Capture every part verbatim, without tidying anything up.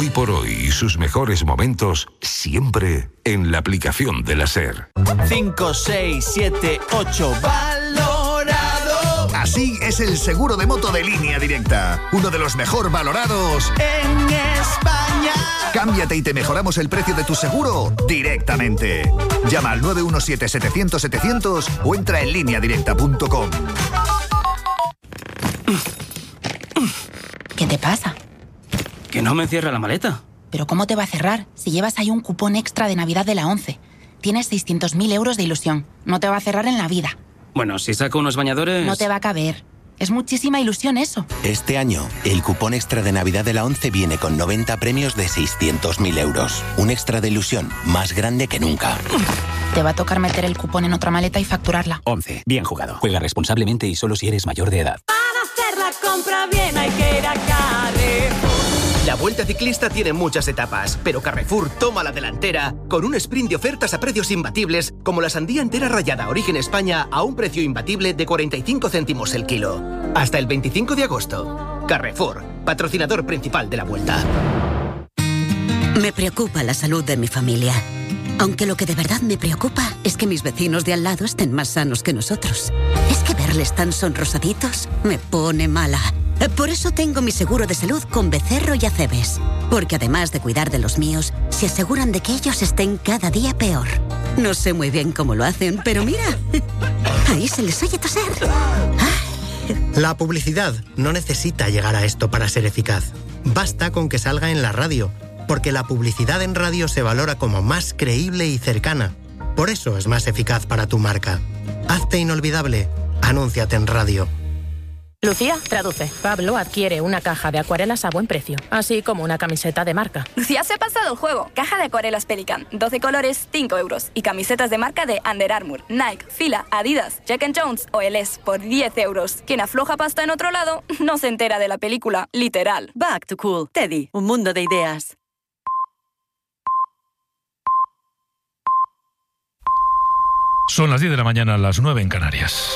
Hoy por hoy y sus mejores momentos siempre en la aplicación de la SER. cinco, seis, siete, ocho, valorado. Así es el seguro de moto de Línea Directa. Uno de los mejor valorados en España. Cámbiate y te mejoramos el precio de tu seguro directamente. Llama al nueve uno siete, setecientos, setecientos o entra en línea directa punto com. ¿Qué te pasa? Que no me cierra la maleta. ¿Pero cómo te va a cerrar si llevas ahí un cupón extra de Navidad de la ONCE? Tienes seiscientos mil euros de ilusión. No te va a cerrar en la vida. Bueno, si saco unos bañadores... No te va a caber. Es muchísima ilusión eso. Este año, el cupón extra de Navidad de la ONCE viene con noventa premios de seiscientos mil euros. Un extra de ilusión más grande que nunca. Te va a tocar meter el cupón en otra maleta y facturarla. ONCE. Bien jugado. Juega responsablemente y solo si eres mayor de edad. Para hacer la compra bien hay que ir a Carrefour. La Vuelta Ciclista tiene muchas etapas, pero Carrefour toma la delantera con un sprint de ofertas a precios imbatibles, como la sandía entera rallada Origen España a un precio imbatible de cuarenta y cinco céntimos el kilo. Hasta el veinticinco de agosto. Carrefour, patrocinador principal de la Vuelta. Me preocupa la salud de mi familia. Aunque lo que de verdad me preocupa es que mis vecinos de al lado estén más sanos que nosotros. Es que verles tan sonrosaditos me pone mala. Por eso tengo mi seguro de salud con Becerro y Acebes. Porque además de cuidar de los míos, se aseguran de que ellos estén cada día peor. No sé muy bien cómo lo hacen, pero mira, ahí se les oye toser. La publicidad no necesita llegar a esto para ser eficaz. Basta con que salga en la radio, porque la publicidad en radio se valora como más creíble y cercana. Por eso es más eficaz para tu marca. Hazte inolvidable. Anúnciate en radio. Lucía, traduce. Pablo adquiere una caja de acuarelas a buen precio, así como una camiseta de marca. Lucía se ha pasado el juego. Caja de acuarelas Pelican, doce colores, cinco euros. Y camisetas de marca de Under Armour, Nike, Fila, Adidas, Jack and Jones o Eles por diez euros. Quien afloja pasta en otro lado no se entera de la película, literal. Back to Cool. Teddy, un mundo de ideas. Son las diez de la mañana, las nueve en Canarias.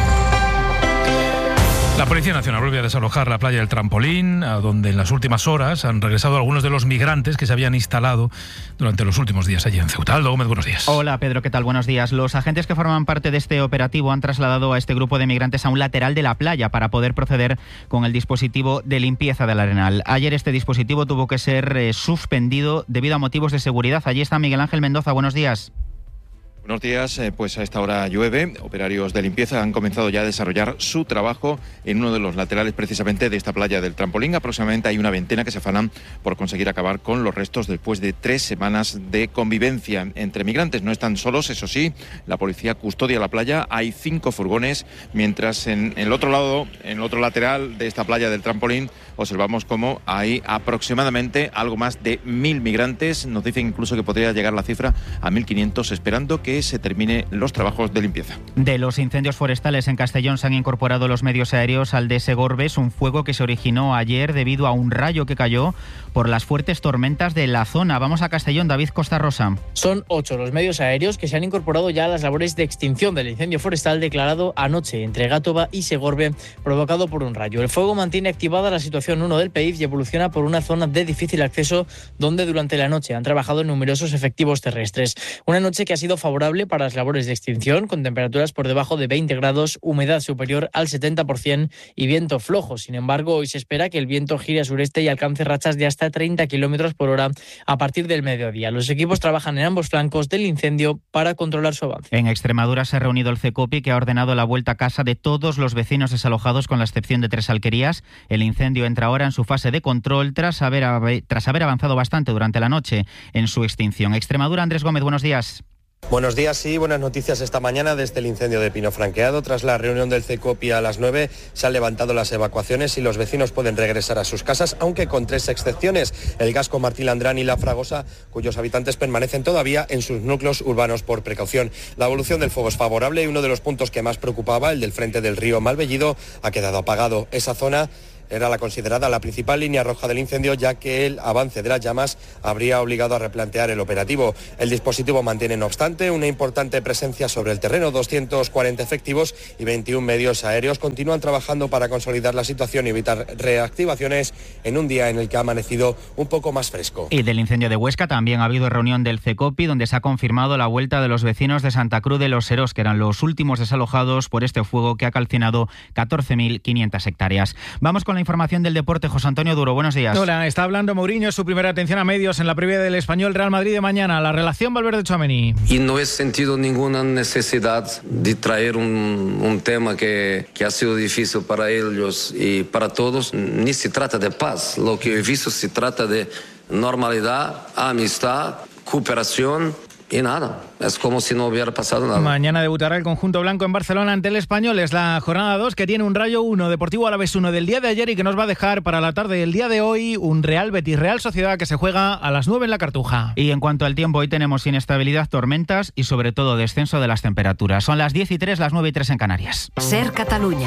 La Policía Nacional vuelve a desalojar la playa del Trampolín, a donde en las últimas horas han regresado algunos de los migrantes que se habían instalado durante los últimos días allí en Ceuta. Aldo Gómez, buenos días. Hola Pedro, ¿qué tal? Buenos días. Los agentes que forman parte de este operativo han trasladado a este grupo de migrantes a un lateral de la playa para poder proceder con el dispositivo de limpieza del arenal. Ayer este dispositivo tuvo que ser eh, suspendido debido a motivos de seguridad. Allí está Miguel Ángel Mendoza, buenos días. Buenos días, eh, pues a esta hora llueve. Operarios de limpieza han comenzado ya a desarrollar su trabajo en uno de los laterales precisamente de esta playa del Trampolín. Aproximadamente hay una veintena que se afanan por conseguir acabar con los restos después de tres semanas de convivencia entre migrantes. No están solos, eso sí, la policía custodia la playa. Hay cinco furgones, mientras en el otro lado, en el otro lateral de esta playa del Trampolín, observamos cómo hay aproximadamente algo más de mil migrantes. Nos dicen incluso que podría llegar la cifra a mil quinientos, esperando que se terminen los trabajos de limpieza. De los incendios forestales en Castellón se han incorporado los medios aéreos al de Segorbes, un fuego que se originó ayer debido a un rayo que cayó por las fuertes tormentas de la zona. Vamos a Castellón, David Costa Rosa. Son ocho los medios aéreos que se han incorporado ya a las labores de extinción del incendio forestal declarado anoche entre Gátova y Segorbe, provocado por un rayo. El fuego mantiene activada la situación uno del P I F y evoluciona por una zona de difícil acceso donde durante la noche han trabajado numerosos efectivos terrestres. Una noche que ha sido favorable para las labores de extinción, con temperaturas por debajo de veinte grados, humedad superior al setenta por ciento y viento flojo. Sin embargo, hoy se espera que el viento gire a sureste y alcance rachas de hasta treinta kilómetros por hora a partir del mediodía. Los equipos trabajan en ambos flancos del incendio para controlar su avance. En Extremadura se ha reunido el CECOPI, que ha ordenado la vuelta a casa de todos los vecinos desalojados, con la excepción de tres alquerías. El incendio entra ahora en su fase de control tras haber, tras haber avanzado bastante durante la noche en su extinción. Extremadura, Andrés Gómez, buenos días. Buenos días, sí, buenas noticias esta mañana desde el incendio de Pino Franqueado. Tras la reunión del CECOPI a las nueve se han levantado las evacuaciones y los vecinos pueden regresar a sus casas, aunque con tres excepciones: el Gasco, Martín Landrán y La Fragosa, cuyos habitantes permanecen todavía en sus núcleos urbanos por precaución. La evolución del fuego es favorable y uno de los puntos que más preocupaba, el del frente del río Malvellido, ha quedado apagado. Esa zona era la considerada la principal línea roja del incendio, ya que el avance de las llamas habría obligado a replantear el operativo. El dispositivo mantiene, no obstante, una importante presencia sobre el terreno. doscientos cuarenta efectivos y veintiún medios aéreos continúan trabajando para consolidar la situación y evitar reactivaciones en un día en el que ha amanecido un poco más fresco. Y del incendio de Huesca también ha habido reunión del CECOPI, donde se ha confirmado la vuelta de los vecinos de Santa Cruz de los Serós, que eran los últimos desalojados por este fuego que ha calcinado catorce mil quinientas hectáreas. Vamos con la información del deporte. José Antonio Duro, buenos días. Hola, está hablando Mourinho, su primera atención a medios en la previa del Español Real Madrid de mañana. La relación Valverde-Tchouaméni. Y no he sentido ninguna necesidad de traer un, un tema que, que ha sido difícil para ellos y para todos. Ni se trata de paz. Lo que he visto se trata de normalidad, amistad, cooperación. Y nada, es como si no hubiera pasado nada. Mañana debutará el conjunto blanco en Barcelona ante el Español. Es la jornada dos, que tiene un Rayo uno, Deportivo Alavés uno del día de ayer, y que nos va a dejar para la tarde del día de hoy un Real Betis Real Sociedad, que se juega a las nueve en la Cartuja. Y en cuanto al tiempo, hoy tenemos inestabilidad, tormentas y sobre todo descenso de las temperaturas. Son las diez y tres, las nueve y tres en Canarias. Ser Catalunya.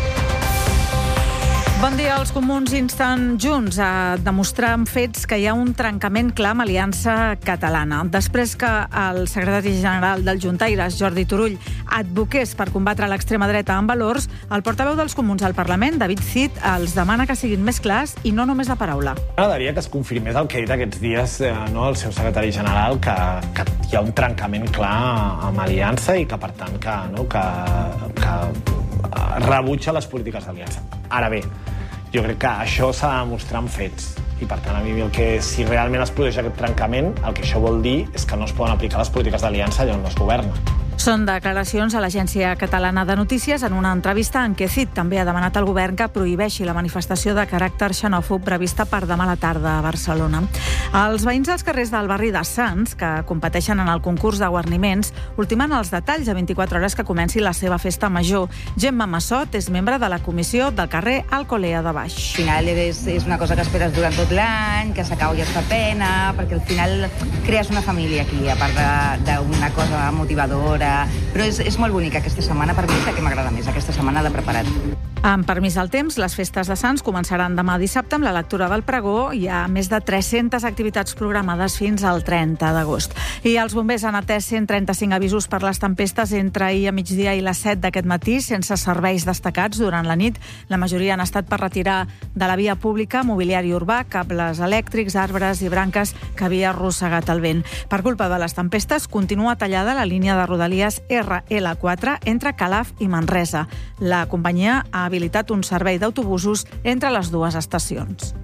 Bon dia. Els comuns insten Junts a demostrar amb fets que hi ha un trencament clar amb Aliança Catalana. Després que el secretari general del Juntaires, Jordi Turull, advoqués per combatre l'extrema dreta amb valors, el portaveu dels comuns al Parlament, David Cid, els demana que siguin més clars i no només la paraula. M'agradaria que es confirmés el que ha dit aquests dies eh, no, el seu secretari general, que, que hi ha un trencament clar amb Aliança i que, per tant, que, no, que, que rebutja les polítiques d'Aliança. Ara bé, jo crec que això s'ha de demostrar amb fets. I, per tant, a mi el que, si realment es produeix aquest trencament, el que això vol dir és que no es poden aplicar les polítiques d'Aliança allà on no es governa. Són declaracions a l'Agència Catalana de Notícies en una entrevista en què Cid també ha demanat al govern que prohibeixi la manifestació de caràcter xenòfob prevista per demà a la tarda a Barcelona. Els veïns dels carrers del barri de Sants, que competeixen en el concurs de guarniments, ultimen els detalls a vint-i-quatre hores que comenci la seva festa major. Gemma Massot és membre de la comissió del carrer Alcolea de Baix. Al final és, és una cosa que esperes durant tot l'any, que s'acaba i et fa pena, perquè al final crees una família aquí, a part d'una cosa motivadora. Però és, és molt bonica aquesta setmana, per mi és la que m'agrada més, aquesta setmana de preparat. Amb permís del temps, les festes de Sants començaran demà dissabte amb la lectura del pregó. Hi ha més de tres-centes activitats programades fins al trenta d'agost. I els bombers han atès cent trenta-cinc avisos per les tempestes entre ahir a migdia i les set d'aquest matí, sense serveis destacats durant la nit. La majoria han estat per retirar de la via pública mobiliari urbà, cables elèctrics, arbres i branques que havia arrossegat el vent. Per culpa de les tempestes, continua tallada la línia de Rodalies erre ele quatre entre Calaf i Manresa. La companyia ha habilitat un servei d'autobusos entre les dues estacions.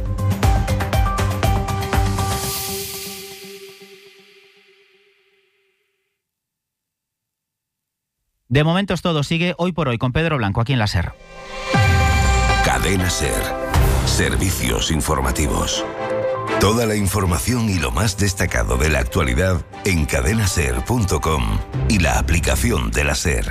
De momento es todo. Sigue Hoy por Hoy con Pedro Blanco aquí en la SER. Cadena SER. Servicios informativos. Toda la información y lo más destacado de la actualidad en cadena ser punto com y la aplicación de la SER.